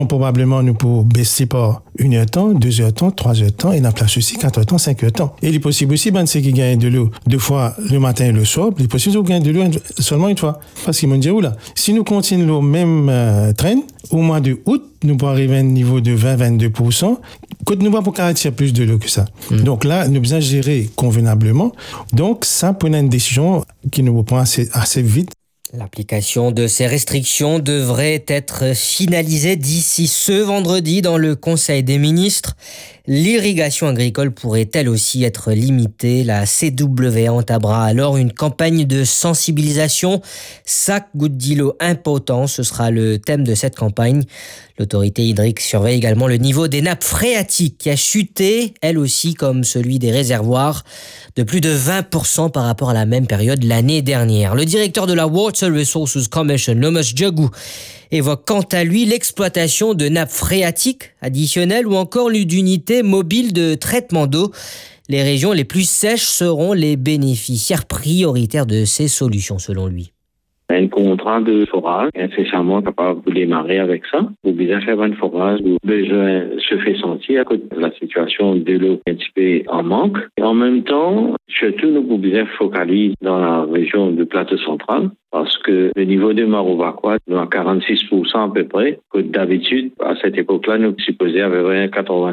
Probablement, nous pouvons baisser par 1 heure de temps, 2 heures de temps, 3 heures de temps, et dans place aussi 4 heures de temps, 5 heures de temps. Et il est possible aussi, ceux qui gagnent de l'eau 2 fois le matin et le soir, il est possible de gagner de l'eau seulement 1 fois. Parce qu'ils m'ont dit, oula, si nous continuons le même train, au mois de août, nous pourrons arriver à un niveau de 20-22%, que nous ne pouvons pas tirer plus de l'eau que ça. Donc là, nous devons gérer convenablement. Donc ça, pour une décision qui nous prend assez vite. L'application de ces restrictions devrait être finalisée d'ici ce vendredi dans le Conseil des ministres. L'irrigation agricole pourrait elle aussi être limitée. La CWA entamera alors une campagne de sensibilisation. Chaque goutte d'îlot important, ce sera le thème de cette campagne. L'autorité hydrique surveille également le niveau des nappes phréatiques qui a chuté, elle aussi comme celui des réservoirs, de plus de 20% par rapport à la même période l'année dernière. Le directeur de la Water Resources Commission, Lomas Djagou, évoque quant à lui l'exploitation de nappes phréatiques additionnelles ou encore d'unités mobiles de traitement d'eau. Les régions les plus sèches seront les bénéficiaires prioritaires de ces solutions selon lui. Un contrat de forage incessamment capable de démarrer avec ça. Pour bien faire un forage, le besoin se fait sentir à cause de la situation de l'eau un petit peu en manque. Et en même temps, surtout nous pouvons bien focaliser dans la région du plateau central parce que le niveau de Marovaquois est à 46% à peu près. Que d'habitude, à cette époque-là, nous supposons à peu près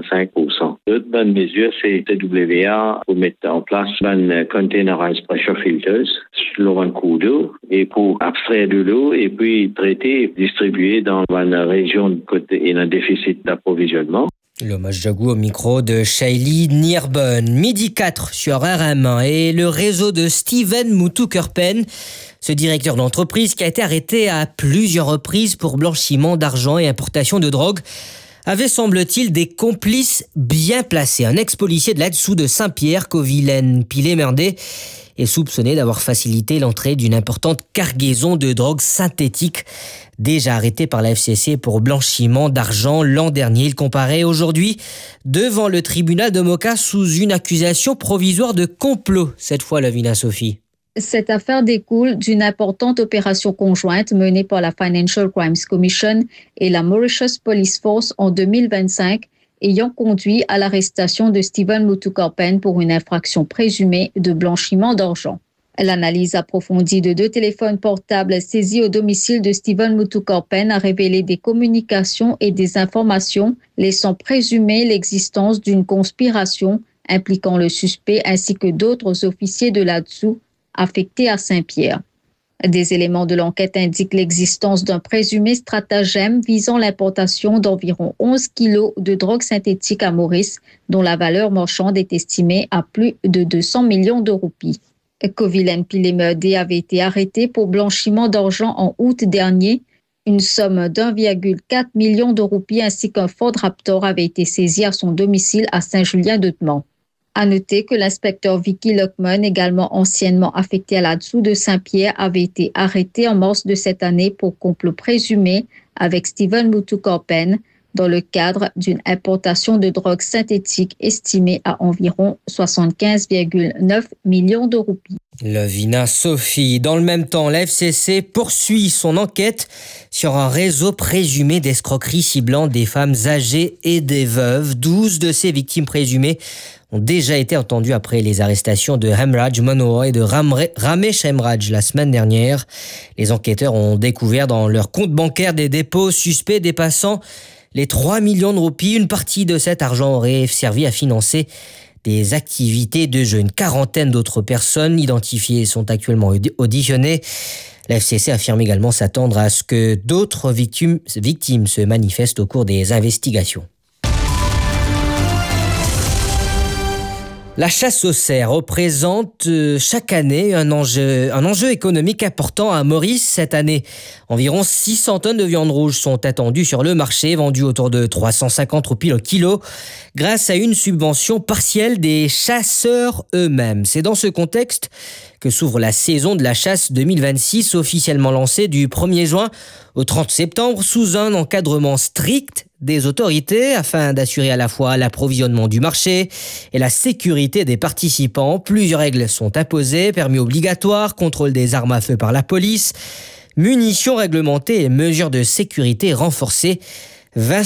85%. L'autre bonne mesure, c'est TWA pour mettre en place un containerized pressure filters sur un cours d'eau et pour abstraire de l'eau et puis traiter et distribuer dans une région de côté et un déficit d'approvisionnement. Lomas Djagou au micro de Shaili Nirben. 12h04 sur RM1 et le réseau de Steven Moutou-Kerpen, ce directeur d'entreprise qui a été arrêté à plusieurs reprises pour blanchiment d'argent et importation de drogue, avait semble-t-il des complices bien placés. Un ex-policier de là-dessous de Saint-Pierre, Covilaine Pilé-Merdé, est soupçonné d'avoir facilité l'entrée d'une importante cargaison de drogue synthétique. Déjà arrêté par la FCC pour blanchiment d'argent l'an dernier, il comparaît aujourd'hui devant le tribunal de Moka sous une accusation provisoire de complot. Cette fois, Lavina Sophie. Cette affaire découle d'une importante opération conjointe menée par la Financial Crimes Commission et la Mauritius Police Force en 2025, ayant conduit à l'arrestation de Steven Moutou-Kerpen pour une infraction présumée de blanchiment d'argent. L'analyse approfondie de 2 téléphones portables saisis au domicile de Steven Moutou-Kerpen a révélé des communications et des informations laissant présumer l'existence d'une conspiration impliquant le suspect ainsi que d'autres officiers de là-dessous affectés à Saint-Pierre. Des éléments de l'enquête indiquent l'existence d'un présumé stratagème visant l'importation d'environ 11 kilos de drogue synthétique à Maurice, dont la valeur marchande est estimée à plus de 200 millions de roupies. Covilaine Pilé-Merdé avait été arrêté pour blanchiment d'argent en août dernier. Une somme d'1,4 million de roupies ainsi qu'un Ford Raptor avait été saisi à son domicile à Saint-Julien-de-Temans. À noter que l'inspecteur Vicky Lockman, également anciennement affecté à là-dessous de Saint-Pierre, avait été arrêté en mars de cette année pour complot présumé avec Steven Moutou-Kerpen dans le cadre d'une importation de drogue synthétique estimée à environ 75,9 millions de roupies. Lavina Sophie. Dans le même temps, la FCC poursuit son enquête sur un réseau présumé d'escroquerie ciblant des femmes âgées et des veuves. 12 de ces victimes présumées ont déjà été entendues après les arrestations de Hemraj Manoa et de Ramesh Hemraj la semaine dernière. Les enquêteurs ont découvert dans leur compte bancaire des dépôts suspects dépassant les 3 millions de roupies. Une partie de cet argent aurait servi à financer des activités de jeu. Une quarantaine d'autres personnes identifiées sont actuellement auditionnées. La FCC affirme également s'attendre à ce que d'autres victimes se manifestent au cours des investigations. La chasse aux cerfs représente chaque année un enjeu économique important à Maurice. Cette année, environ 600 tonnes de viande rouge sont attendues sur le marché, vendues autour de 350 roupies le kilo, grâce à une subvention partielle des chasseurs eux-mêmes. C'est dans ce contexte que s'ouvre la saison de la chasse 2026, officiellement lancée du 1er juin au 30 septembre, sous un encadrement strict des autorités afin d'assurer à la fois l'approvisionnement du marché et la sécurité des participants. Plusieurs règles sont imposées, permis obligatoires, contrôle des armes à feu par la police, munitions réglementées et mesures de sécurité renforcées. Vincent